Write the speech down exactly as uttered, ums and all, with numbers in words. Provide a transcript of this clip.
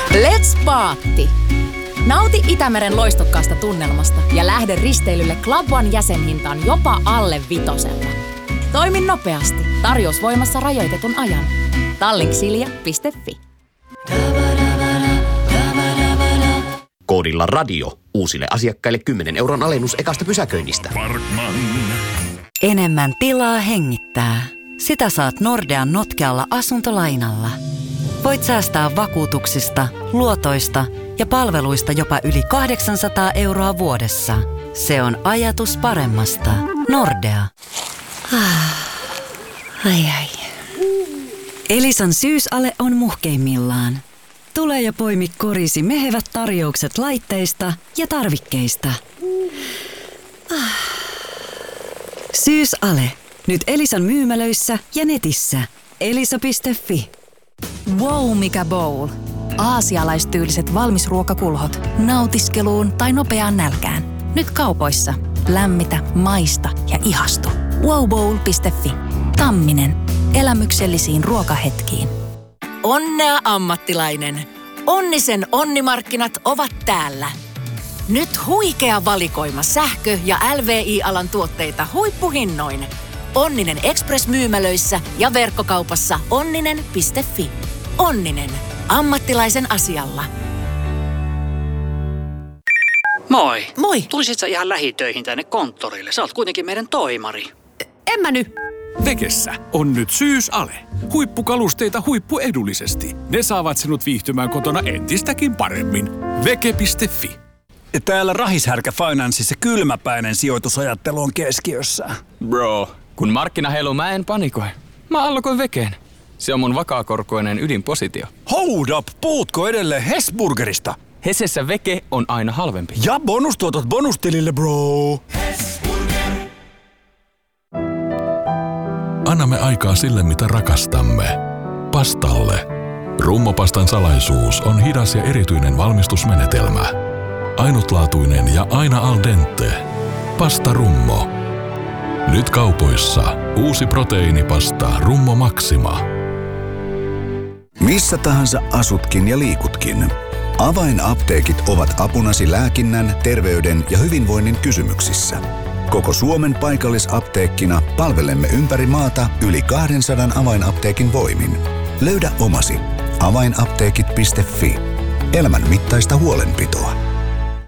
Let's Paatti! Nauti Itämeren loistokkaasta tunnelmasta ja lähde risteilylle Club One jäsenhintaan jopa alle vitosella. Toimi nopeasti. Tarjous voimassa rajoitetun ajan. tallink silja piste fi. Koodilla radio uusille asiakkaille kymmenen euron alennus ekasta pysäköinnistä. Parkman. Enemmän tilaa hengittää. Sitä saat Nordean notkealla asuntolainalla. Voit säästää vakuutuksista, luotoista ja palveluista jopa yli kahdeksansataa euroa vuodessa. Se on ajatus paremmasta. Nordea. Ai ai. Elisan syysale on muhkeimmillaan. Tule ja poimi korisi mehevät tarjoukset laitteista ja tarvikkeista. Syysale. Nyt Elisan myymälöissä ja netissä. elisa piste fi. Wow, mikä bowl! Aasialaistyyliset valmisruokakulhot. Nautiskeluun tai nopeaan nälkään. Nyt kaupoissa. Lämmitä, maista ja ihastu. wow bowl piste fi. Tamminen. Elämyksellisiin ruokahetkiin. Onnea ammattilainen! Onnisen onnimarkkinat ovat täällä. Nyt huikea valikoima sähkö- ja L V I-alan tuotteita huippuhinnoin. Onninen Express-myymälöissä ja verkkokaupassa onninen piste fi. Onninen. Ammattilaisen asialla. Moi. Moi. Tulisit sä ihan lähitöihin tänne konttorille? Sä oot kuitenkin meidän toimari. En mä nyt. Vekessä on nyt syysale. Huippukalusteita huippuedullisesti. Ne saavat sinut viihtymään kotona entistäkin paremmin. Veke piste fi. Täällä Rahishärkä Financeissa kylmäpäinen sijoitusajattelu on keskiössä. Bro, kun markkina heiluu, mä en panikoi. Mä allokoin Vekeen. Se on mun vakaakorkoinen ydinpositio. Hold up! Puhutko edelleen Hesburgerista? Hesessä Veke on aina halvempi. Ja bonustuotot bonustilille, bro! Annamme aikaa sille, mitä rakastamme. Pastalle. Rummopastan salaisuus on hidas ja erityinen valmistusmenetelmä. Ainutlaatuinen ja aina al dente. Pasta Rummo. Nyt kaupoissa uusi proteiinipasta Rummo Maxima. Missä tahansa asutkin ja liikutkin. Avainapteekit ovat apunasi lääkinnän, terveyden ja hyvinvoinnin kysymyksissä. Koko Suomen paikallisapteekkina palvelemme ympäri maata yli kaksisataa avainapteekin voimin. Löydä omasi. avainapteekit piste fi. Elämän mittaista huolenpitoa.